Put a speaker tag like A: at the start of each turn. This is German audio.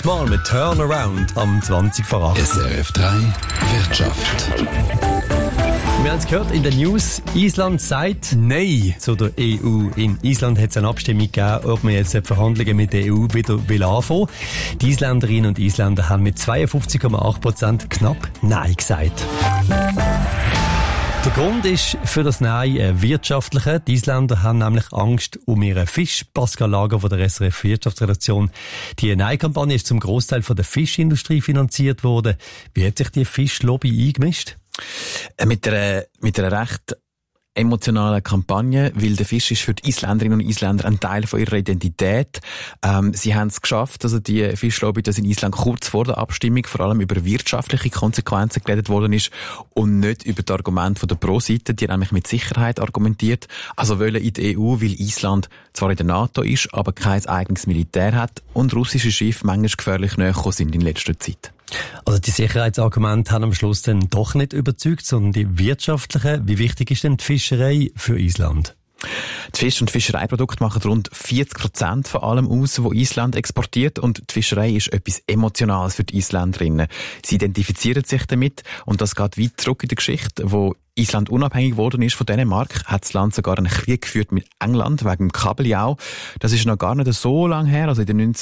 A: nächste Mal mit Turnaround am 20 vor 8.
B: SRF 3 Wirtschaft.
A: Wir haben es gehört in den News, Island sagt Nein zu der EU. In Island hat es eine Abstimmung gegeben, ob man jetzt die Verhandlungen mit der EU wieder anfangen will. Die Isländerinnen und Isländer haben mit 52,8% knapp Nein gesagt. Der Grund ist für das Nein wirtschaftlicher. Die Isländer haben nämlich Angst um ihren Fisch. Pascal Lager von der SRF Wirtschaftsredaktion. Die Nein-Kampagne ist zum Großteil von der Fischindustrie finanziert worden. Wie hat sich die Fischlobby eingemischt?
C: Mit einer recht emotionalen Kampagne, weil der Fisch ist für die Isländerinnen und Isländer ein Teil von ihrer Identität. Sie haben es geschafft, also die Fischlobby, dass in Island kurz vor der Abstimmung vor allem über wirtschaftliche Konsequenzen geredet worden ist und nicht über das Argument von der Pro-Seite, die nämlich mit Sicherheit argumentiert. Also wollen in die EU, weil Island zwar in der NATO ist, aber kein eigenes Militär hat und russische Schiffe manchmal gefährlich näher sind in letzter Zeit.
A: Also die Sicherheitsargumente haben am Schluss dann doch nicht überzeugt, sondern die wirtschaftlichen. Wie wichtig ist denn die Fischerei für Island?
C: Die Fisch- und Fischereiprodukte machen rund 40% von allem aus, was Island exportiert. Und die Fischerei ist etwas Emotionales für die Isländerinnen. Sie identifizieren sich damit und das geht weit zurück in der Geschichte, wo Island unabhängig geworden ist von Dänemark, hat das Land sogar einen Krieg geführt mit England wegen dem Kabeljau. Das ist noch gar nicht so lange her, also in den